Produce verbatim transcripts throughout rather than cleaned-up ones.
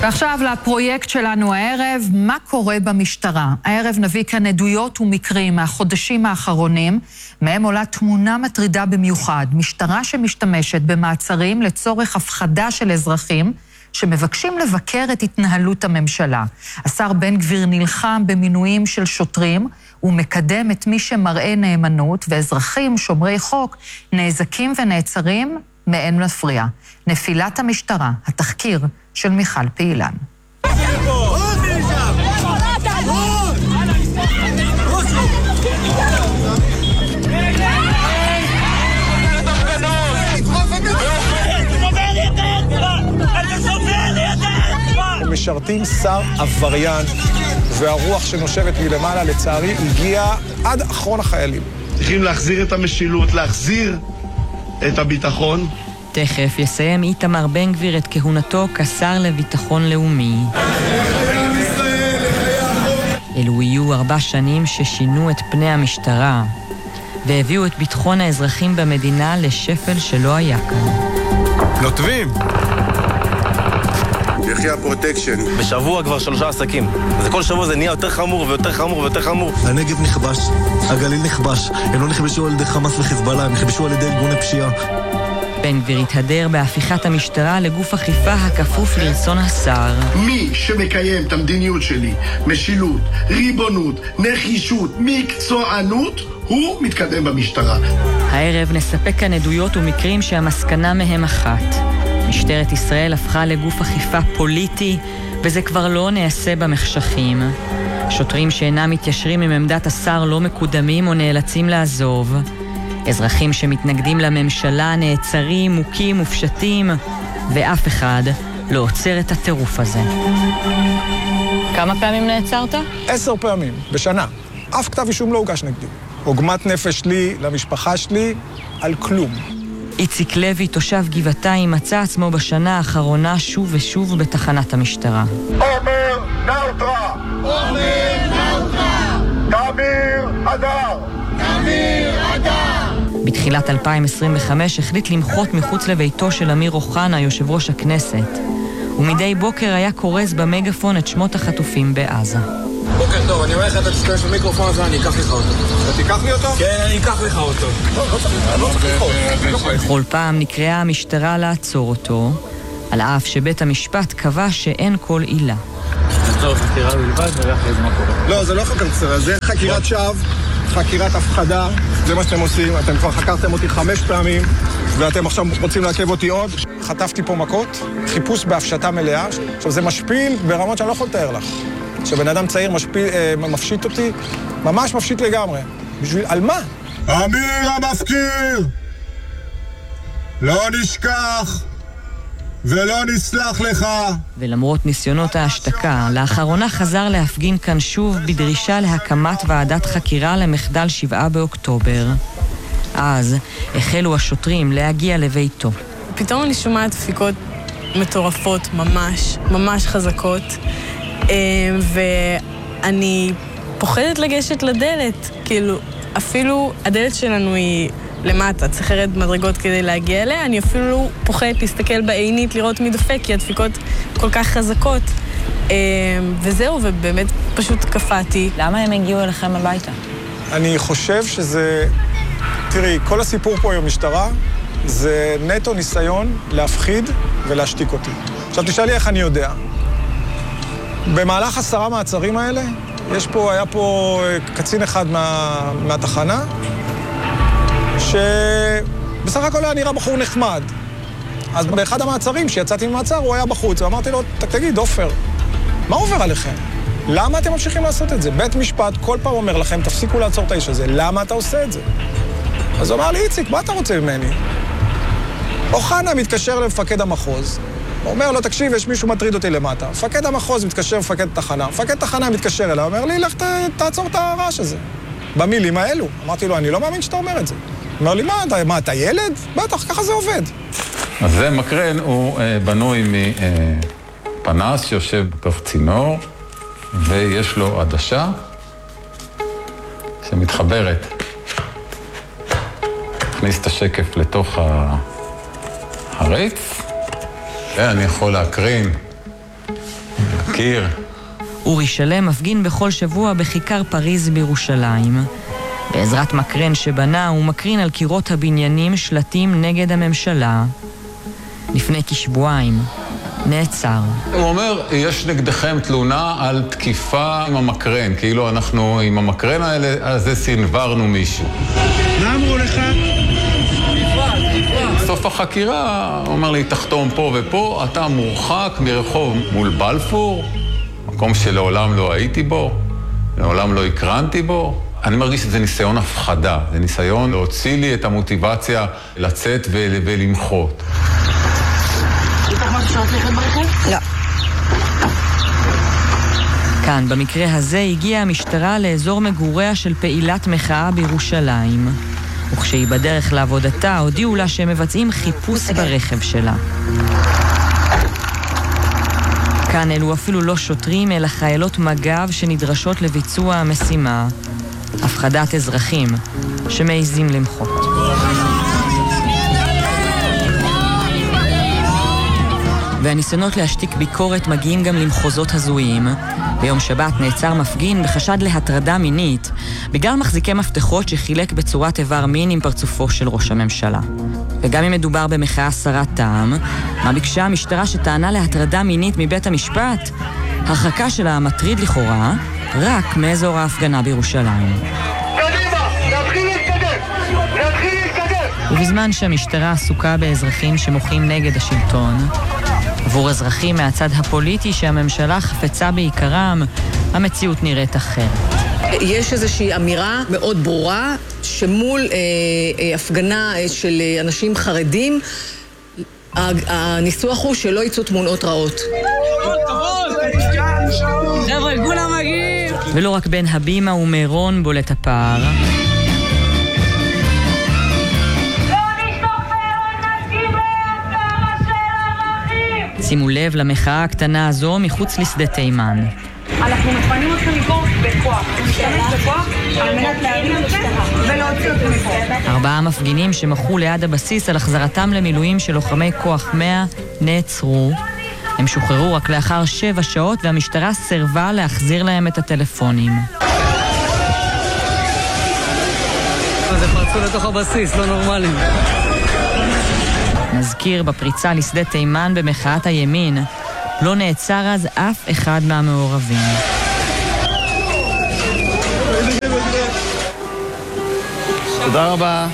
ועכשיו לפרויקט שלנו הערב, מה קורה במשטרה? הערב נביא כאן עדויות ומקרים מהחודשים האחרונים, מהם עולה תמונה מטרידה במיוחד, משטרה שמשתמשת במעצרים לצורך הפחדה של אזרחים, שמבקשים לבקר את התנהלות הממשלה. השר בן גביר נלחם במינויים של שוטרים, ומקדם את מי שמראה נאמנות, ואזרחים שומרי חוק נאזקים ונעצרים מאין מפריע. נפילת המשטרה, התחקיר של מיכל פעילן. משרתים שר עבריין, והרוח שנושבת מלמעלה לצערי הגיעה עד אחרון החיילים. צריכים להחזיר את המשילות, להחזיר את הביטחון. תכף יסיים איתמר בן גביר את כהונתו כשר לביטחון לאומי. אלו יהיו ארבע שנים ששינו את פני המשטרה, והביאו את ביטחון האזרחים במדינה לשפל שלא היה כאן. נוטבים! יחי הפרוטקשן. בשבוע כבר שלושה עסקים. אז כל שבוע זה נהיה יותר חמור ויותר חמור ויותר חמור. הנגב נכבש, הגליל נכבש. הם לא נכבשו על ידי חמאס וחיזבאללה, הם נכבשו על ידי ארגוני פשיעה. בן גביר התהדר בהפיכת המשטרה לגוף אכיפה הכפוף לרצון השר. מי שמקיים את המדיניות שלי, משילות, ריבונות, נחישות, מקצוענות, הוא מתקדם במשטרה. הערב נספק כאן עדויות ומקרים שהמסקנה מהם אחת. משטרת ישראל הפכה לגוף אכיפה פוליטי, וזה כבר לא נעשה במחשכים. שוטרים שאינם מתיישרים עם עמדת השר לא מקודמים או נאלצים לעזוב. אזרחים שמתנגדים לממשלה נעצרים, מוכים ופשטים, ואף אחד לא עוצר את הטירוף הזה. כמה פעמים נעצרת? עשר פעמים, בשנה. אף כתב אישום לא הוגש נגדי. עוגמת נפש לי, למשפחה שלי, על כלום. איציק לוי, תושב גבעתיים, מצא עצמו בשנה האחרונה שוב ושוב בתחנת המשטרה. עומר נאוטרה! עומר נאוטרה! תמיר אדר! תמיר אדר! בתחילת אלפיים עשרים וחמש החליט למחות מחוץ לביתו של אמיר אוחנה, יושב ראש הכנסת, ומדי בוקר היה קורס במגפון את שמות החטופים בעזה. בוקר טוב, אני אומר לך, אתה תשתמש במיקרופון הזה, אני אקח לך אותו. אתה תיקח לי אותו? כן, אני אקח לך אותו. לא, לא צריך, לא צריך לקחת. בכל פעם נקראה המשטרה לעצור אותו, על אף שבית המשפט קבע שאין כל עילה. נעצור חקירה בלבד, נראה אחרי מה קורה. לא, זה לא חקר קצרה, זה חקירת שווא, חקירת הפחדה, זה מה שאתם עושים. אתם כבר חקרתם אותי חמש פעמים, ואתם עכשיו רוצים לעכב אותי עוד. חטפתי פה מכות, חיפוש בהפשטה מלאה. עכשיו, זה משפיל ברמות שאני לא יכול לתאר לך. שבן אדם צעיר משפיל, אה, מפשיט אותי, ממש מפשיט לגמרי. בשביל, על מה? אמיר המפקיר! לא נשכח ולא נסלח לך. ולמרות ניסיונות ההשתקה, לאחרונה חזר להפגין כאן שוב בדרישה להקמת ועדת חקירה למחדל שבעה באוקטובר. אז החלו השוטרים להגיע לביתו. פתאום אני שומעת דפיקות מטורפות ממש, ממש חזקות. ואני פוחדת לגשת לדלת, כאילו, אפילו הדלת שלנו היא למטה, צריך לרדת מדרגות כדי להגיע אליה, אני אפילו פוחדת להסתכל בעינית לראות מי דופק, כי הדפיקות כל כך חזקות. וזהו, ובאמת פשוט קפאתי. למה הם הגיעו אליכם הביתה? אני חושב שזה... תראי, כל הסיפור פה עם המשטרה זה נטו ניסיון להפחיד ולהשתיק אותי. עכשיו תשאלי איך אני יודע. במהלך עשרה מעצרים האלה, יש פה, היה פה קצין אחד מה, מהתחנה, שבסך הכל היה נראה בחור נחמד. אז באחד המעצרים, שיצאתי ממעצר, הוא היה בחוץ, ואמרתי לו, תגיד, עופר, מה עובר עליכם? למה אתם ממשיכים לעשות את זה? בית משפט כל פעם אומר לכם, תפסיקו לעצור את האיש הזה, למה אתה עושה את זה? אז הוא אמר לי, איציק, מה אתה רוצה ממני? אוחנה מתקשר למפקד המחוז, הוא אומר לו, תקשיב, יש מישהו מטריד אותי למטה. מפקד המחוז מתקשר למפקד תחנה. מפקד תחנה מתקשר אליי, אומר לי, לך ת, תעצור את הרעש הזה. במילים האלו. אמרתי לו, אני לא מאמין שאתה אומר את זה. הוא אומר לי, מה, אתה, מה, אתה ילד? בטח, ככה זה עובד. אז זה מקרן, הוא אה, בנוי מפנס שיושב בתוך צינור, ויש לו עדשה שמתחברת. הכניס את השקף לתוך הרץ, ואני יכול להקרין מכיר. אורי שלם מפגין בכל שבוע בכיכר פריז בירושלים. בעזרת מקרן שבנה הוא מקרין על קירות הבניינים שלטים נגד הממשלה. לפני כשבועיים נעצר. הוא אומר, יש נגדכם תלונה על תקיפה עם המקרן, כאילו אנחנו עם המקרן האלה, הזה סנברנו מישהו. מה אמרו לך? בסוף החקירה, הוא אומר לי, תחתום פה ופה, אתה מורחק מרחוב מול בלפור, מקום שלעולם לא הייתי בו, לעולם לא הקרנתי בו. אני מרגיש שזה ניסיון הפחדה, זה ניסיון להוציא לי את המוטיבציה לצאת ולמחות. איתך משהו שאת לכת ברכב? לא. כאן, במקרה הזה, הגיעה המשטרה לאזור מגוריה של פעילת מחאה בירושלים. וכשהיא בדרך לעבודתה, הודיעו לה שהם מבצעים חיפוש ברכב שלה. כאן אלו אפילו לא שוטרים, אלא חיילות מג"ב שנדרשות לביצוע המשימה. הפחדת אזרחים שמעיזים למחות. והניסיונות להשתיק ביקורת מגיעים גם למחוזות הזויים. ביום שבת נעצר מפגין בחשד להטרדה מינית, בגלל מחזיקי מפתחות שחילק בצורת איבר מין עם פרצופו של ראש הממשלה. וגם אם מדובר במחאה סרת טעם, מה ביקשה המשטרה שטענה להטרדה מינית מבית המשפט? הרחקה של המטריד לכאורה רק מאזור ההפגנה בירושלים. קדימה! נתחיל להתקדם! נתחיל להתקדם! ובזמן שהמשטרה עסוקה באזרחים שמוחים נגד השלטון, עבור אזרחים מהצד הפוליטי שהממשלה חפצה בעיקרם, המציאות נראית אחרת. יש איזושהי אמירה מאוד ברורה שמול אה, אה, הפגנה של אנשים חרדים, הניסוח הוא שלא יצאו תמונות רעות. חבר'ה, כולם מגיעים! ולא רק בין הבימה ומירון בולט הפער. שימו לב למחאה הקטנה הזו מחוץ לשדה תימן. אנחנו מפנים אתכם מפה בכוח. אנחנו משתמש בכוח על מנת להרים אתכם ולהוציא אתכם מפה. ארבעה מפגינים שמחו ליד הבסיס על החזרתם למילואים של לוחמי כוח מאה נעצרו. הם שוחררו רק לאחר שבע שעות והמשטרה סירבה להחזיר להם את הטלפונים. זה פרצו לתוך הבסיס, לא נורמלי. נזכיר, בפריצה לשדה תימן במחאת הימין לא נעצר אז אף אחד מהמעורבים. תודה רבה.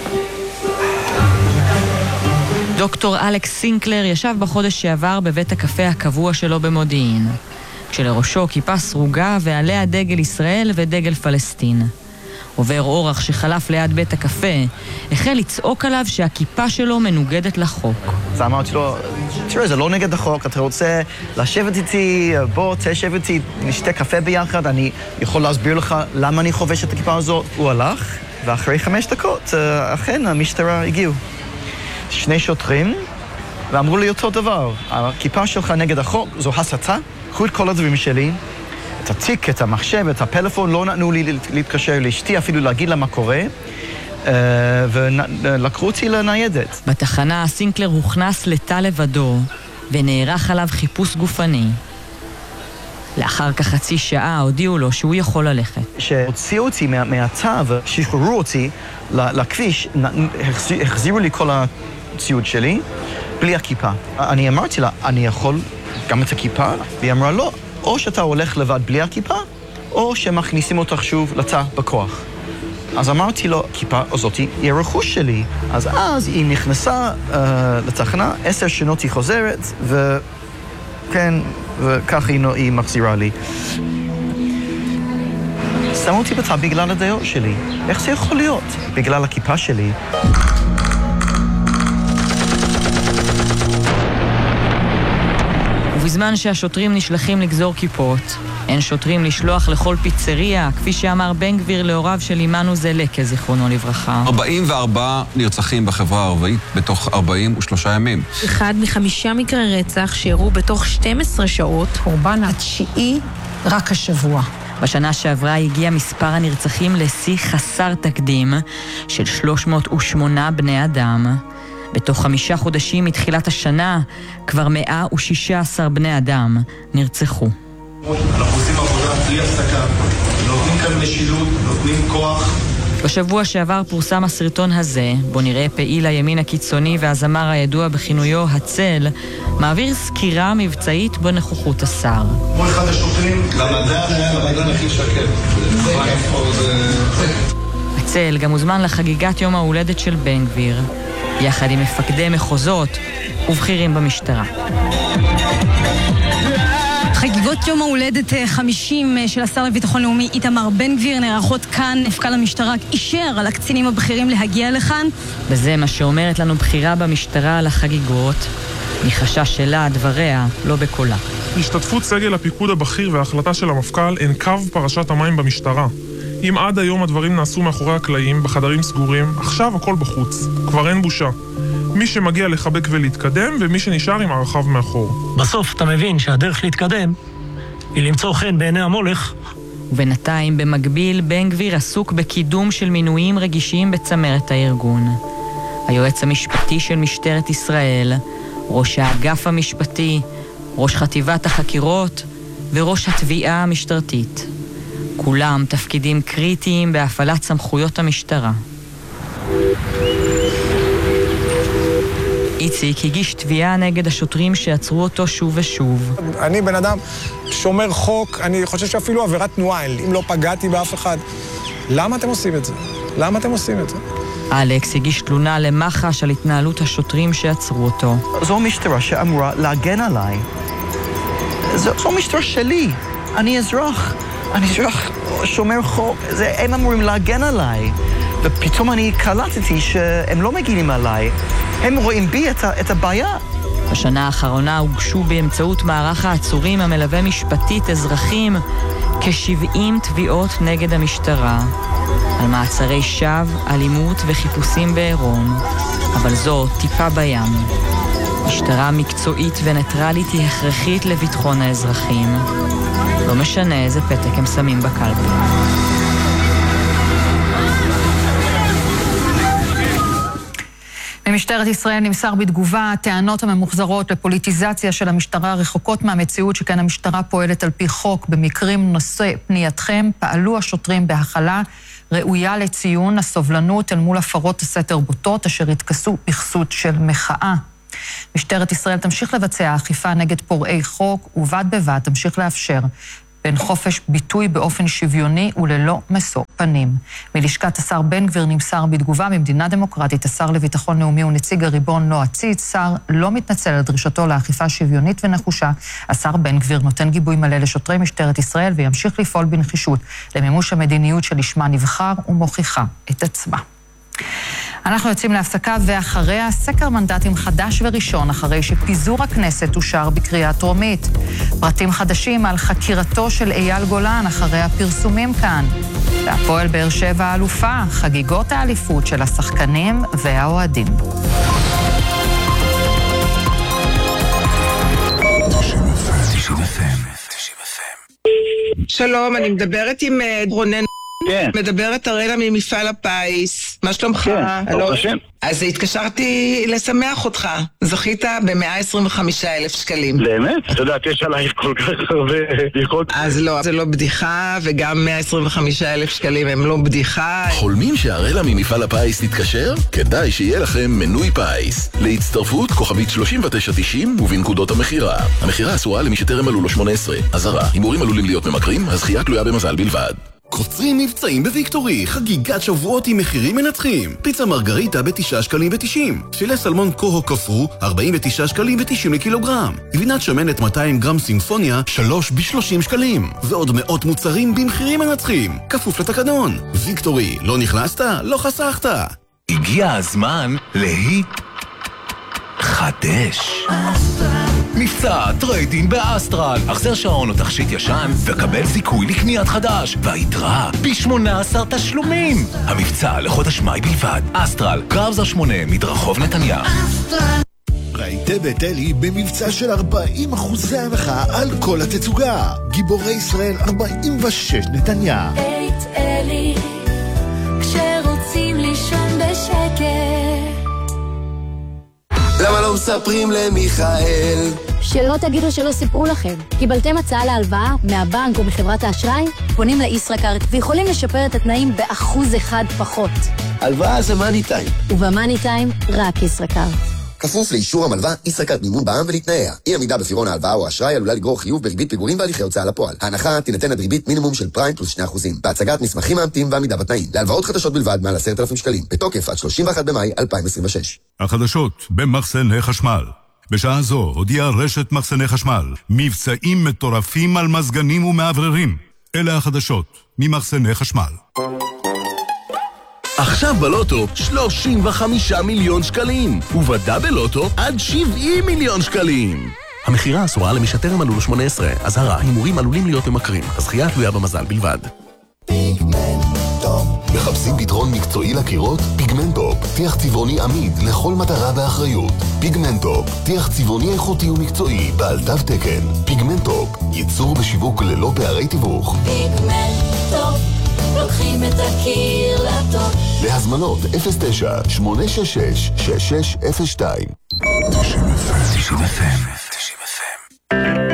דוקטור אלכס סינקלר ישב בחודש שעבר בבית הקפה הקבוע שלו במודיעין, כשלראשו כיפה סרוגה ועליה דגל ישראל ודגל פלסטין. עובר אורח שחלף ליד בית הקפה החל לצעוק עליו שהכיפה שלו מנוגדת לחוק. אז אמרתי לו, תראה, זה לא נגד החוק, אתה רוצה לשבת איתי, בוא, תשב איתי, נשתה קפה ביחד, אני יכול להסביר לך למה אני חובש את הכיפה הזאת. הוא הלך, ואחרי חמש דקות, אכן, המשטרה הגיעו. שני שוטרים, ואמרו לי אותו דבר, הכיפה שלך נגד החוק, זו הסתה, קחו את כל הדברים שלי, את התיק, את המחשב, את הפלאפון, לא נתנו לי להתקשר לאשתי, אפילו להגיד לה מה קורה, ולקחו אותי לניידת. בתחנה סינקלר הוכנס לתא לבדו, ונערך עליו חיפוש גופני. לאחר כך חצי שעה הודיעו לו שהוא יכול ללכת. שהוציאו אותי מהתא ושחררו אותי לכביש, החזירו לי כל הציוד שלי, בלי הכיפה. אני אמרתי לה, אני יכול גם את הכיפה? והיא אמרה, לא. או שאתה הולך לבד בלי הכיפה, או שמכניסים אותך שוב לתא בכוח. אז אמרתי לו, הכיפה הזאת היא הרכוש שלי. אז אז היא נכנסה uh, לתחנה, עשר שנות היא חוזרת, וכן, וכך היא, היא מחזירה לי. שמו אותי בתא בגלל הדעות שלי. איך זה יכול להיות? בגלל הכיפה שלי. ובזמן שהשוטרים נשלחים לגזור כיפות, אין שוטרים לשלוח לכל פיצריה, כפי שאמר בן גביר להוריו של אימנו זלקה, זיכרונו לברכה. ארבעים וארבעה נרצחים בחברה הערבית בתוך ארבעים ושלושה ימים. אחד מחמישה מקרי רצח שאירעו בתוך שתים עשרה שעות. קורבן התשיעי רק השבוע. בשנה שעברה הגיע מספר הנרצחים לשיא חסר תקדים של שלוש מאות ושמונה בני אדם. בתוך חמישה חודשים מתחילת השנה, כבר מאה ושישה עשר בני אדם נרצחו. אנחנו עושים עבודה בלי הפסקה, נותנים כאן משילות, נותנים כוח. בשבוע שעבר פורסם הסרטון הזה, בו נראה פעיל הימין הקיצוני והזמר הידוע בכינויו הצל, מעביר סקירה מבצעית בנוכחות השר. כמו אחד השוטרים, למדע היה למדע הכי שקט. הצל גם מוזמן לחגיגת יום ההולדת של בן גביר, יחד עם מפקדי מחוזות ובכירים במשטרה. חגיגות יום ההולדת חמישים של השר לביטחון לאומי איתמר בן גביר נערכות כאן. מפכ"ל המשטרה אישר על הקצינים הבכירים להגיע לכאן. וזה מה שאומרת לנו בכירה במשטרה על החגיגות, מחשש שלה דבריה לא בקולה. השתתפות סגל הפיקוד הבכיר וההחלטה של המפכ"ל הן קו פרשת המים במשטרה. אם עד היום הדברים נעשו מאחורי הקלעים, בחדרים סגורים, עכשיו הכל בחוץ. כבר אין בושה. מי שמגיע לחבק ולהתקדם, ומי שנשאר עם הרחב מאחור. בסוף אתה מבין שהדרך להתקדם היא למצוא חן בעיני המולך. ובינתיים, במקביל, בן גביר עסוק בקידום של מינויים רגישים בצמרת הארגון. היועץ המשפטי של משטרת ישראל, ראש האגף המשפטי, ראש חטיבת החקירות וראש התביעה המשטרתית. כולם תפקידים קריטיים בהפעלת סמכויות המשטרה. איציק הגיש תביעה נגד השוטרים שעצרו אותו שוב ושוב. אני בן אדם שומר חוק, אני חושב שאפילו עבירת תנועה, אם לא פגעתי באף אחד. למה אתם עושים את זה? למה אתם עושים את זה? אלכס הגיש תלונה למח"ש על התנהלות השוטרים שעצרו אותו. זו משטרה שאמורה להגן עליי. זו, זו משטרה שלי. אני אזרח. אני אזרח שומר חוק. זה, הם אמורים להגן עליי. ופתאום אני קלטתי שהם לא מגינים עליי. הם רואים בי את, ה, את הבעיה. בשנה האחרונה הוגשו באמצעות מערך העצורים המלווה משפטית אזרחים כ-שבעים תביעות נגד המשטרה על מעצרי שווא, אלימות וחיפושים בעירום. אבל זו טיפה בים. משטרה מקצועית וניטרלית היא הכרחית לביטחון האזרחים. לא משנה איזה פתק הם שמים בקלפי. במשטרת ישראל נמסר בתגובה, הטענות הממוחזרות לפוליטיזציה של המשטרה רחוקות מהמציאות, שכן המשטרה פועלת על פי חוק. במקרים נושא פנייתכם פעלו השוטרים בהכלה ראויה לציון, הסובלנות אל מול הפרות הסתר בוטות אשר התכסו בכסות של מחאה. משטרת ישראל תמשיך לבצע אכיפה נגד פורעי חוק, ובד בבד תמשיך לאפשר בין חופש ביטוי באופן שוויוני וללא משוא פנים. מלשכת השר בן גביר נמסר בתגובה, במדינה דמוקרטית השר לביטחון לאומי ונציג הריבון לא הציץ, שר לא מתנצל על דרישתו לאכיפה שוויונית ונחושה. השר בן גביר נותן גיבוי מלא לשוטרי משטרת ישראל וימשיך לפעול בנחישות למימוש המדיניות שלשמה נבחר ומוכיחה את עצמה. אנחנו יוצאים להפסקה, ואחריה סקר מנדטים חדש וראשון אחרי שפיזור הכנסת אושר בקריאה טרומית. פרטים חדשים על חקירתו של אייל גולן אחרי הפרסומים כאן. והפועל באר שבע האלופה, חגיגות האליפות של השחקנים והאוהדים. שלום, אני מדברת עם רונן. כן. מדברת אראלה ממפעל הפיס. מה שלומך? כן, ברוך השם. אז התקשרתי לשמח אותך. זכית ב-מאה עשרים וחמישה אלף שקלים. באמת? אתה יודעת, יש עלייך כל כך הרבה בדיחות. אז לא, זה לא בדיחה, וגם מאה עשרים וחמישה אלף שקלים הם לא בדיחה. חולמים שאראלה ממפעל הפיס תתקשר? כדאי שיהיה לכם מנוי פיס. להצטרפות כוכבית שלושים ותשע תשעים ובנקודות המחירה. המחירה אסורה למי שטרם מלאו לו שמונה עשרה. אזהרה, הימורים עלולים להיות ממכרים, הזכייה תלויה במזל בלבד. קוצרים מבצעים בוויקטורי, חגיגת שבועות עם מחירים מנצחים. פיצה מרגריטה בתשעה שקלים ותשעים. פילה סלמון קוהו קפוא, ארבעים ותשעה שקלים ותשעים לקילוגרם. גבינת שמנת מאתיים גרם סימפוניה, שלוש בשלושים שקלים. ועוד מאות מוצרים במחירים מנצחים. כפוף לתקנון. ויקטורי, לא נכנסת? לא חסכת. הגיע הזמן להיט חדש. מבצע טריידין באסטרל. החזר שעון או תכשיט ישן וקבל זיכוי לקניית חדש, והיתרה ב-שמונה עשר תשלומים. המבצע לחודש מאי בלבד. אסטרל, קרבזר שמונה, מדרחוב נתניה. ראיתי בית אלי במבצע של ארבעים אחוזי הנחה על כל התצוגה. גיבורי ישראל ארבעים ושש נתניה. בית אלי, כשרוצים לישון בשקט. למה לא מספרים למיכאל? שלא תגידו שלא סיפרו לכם. קיבלתם הצעה להלוואה מהבנק או מחברת האשראי? פונים לישראכרט ויכולים לשפר את התנאים באחוז אחד פחות. הלוואה זה מאני טיים. ובמאני טיים רק ישראכרט. כפוף לאישור המלווה, ישראכרט מימון בע"מ ולתנאיה. אי עמידה בפירעון ההלוואה או האשראי עלולה לגרור חיוב בריבית פיגורים והליכי הוצאה לפועל. ההנחה תינתן עד ריבית מינימום של פריים פלוס שני אחוזים. בהצגת מסמכים מאמתים ועמידה בתנאים. להלוואות חדשות בלבד מעל עשרת אלפים שקלים. בתוקף עד שלושים ואחד במאי אלפיים עשרים ושש. החדשות במחסני חשמל. בשעה זו הודיעה רשת מחסני חשמל מבצעים מטורפים על מזגנים ומעבררים. אלה החדשות ממחסני חשמל. עכשיו בלוטו שלושים וחמישה מיליון שקלים, ובדאבל לוטו עד שבעים מיליון שקלים. המחירה אסורה למי שטרם מלאו לו שמונה עשרה. אזהרה, הימורים עלולים להיות ממכרים. הזכייה תלויה במזל בלבד. מחפשים פתרון מקצועי לקירות? פיגמנטופ, טיח צבעוני עמיד לכל מטרה באחריות. פיגמנטופ, טיח צבעוני איכותי ומקצועי בעל תו תקן. פיגמנטופ, ייצור בשיווק ללא פערי תיווך. פיגמנטופ, לוקחים את הקיר לטוב. להזמנות אפס תשע שמונה שש שש שש שש אפס שתיים. תשעים אפס